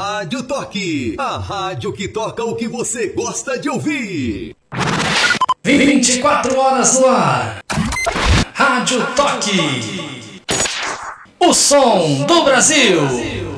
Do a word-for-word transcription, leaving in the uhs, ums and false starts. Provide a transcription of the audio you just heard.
Rádio Toque, a rádio que toca o que você gosta de ouvir. vinte e quatro horas no ar. Rádio Toque. O som do Brasil.